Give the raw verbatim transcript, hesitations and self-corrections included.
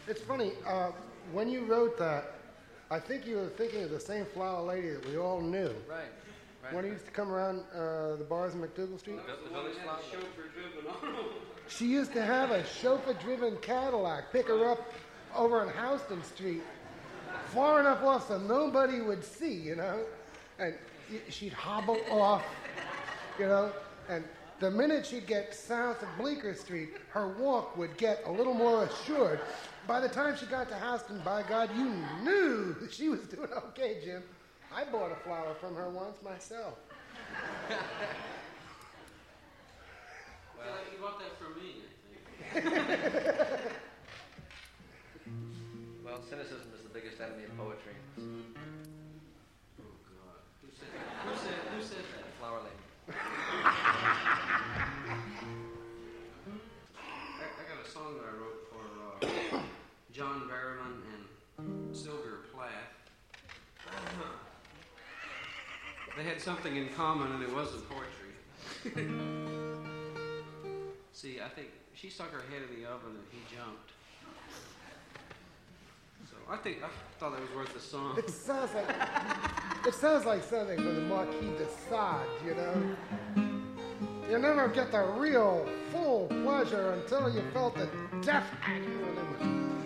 It's funny, uh, when you wrote that, I think you were thinking of the same flower lady that we all knew. Right. Right. When he used to come around uh, the bars in McDougal Street. The, the village flower. She used to have a chauffeur-driven Cadillac pick her up over on Houston Street, far enough off so nobody would see, you know? And y- she'd hobble off, you know? And the minute she'd get south of Bleecker Street, her walk would get a little more assured. By the time she got to Houston, by God, you knew that she was doing okay, Jim. I bought a flower from her once myself. Well, you bought that from me, I think. Well, cynicism is the biggest enemy of poetry. Oh, God. Who said that? Who said, who said that? Flower lady. I, I got a song that I wrote for uh, John Barrowman and Sylvia Plath. They had something in common, and it wasn't poetry. See, I think she stuck her head in the oven and he jumped. So I think I thought that was worth the song. It sounds like it sounds like something from the Marquis de Sade, you know. You never get the real full pleasure until you felt the death agony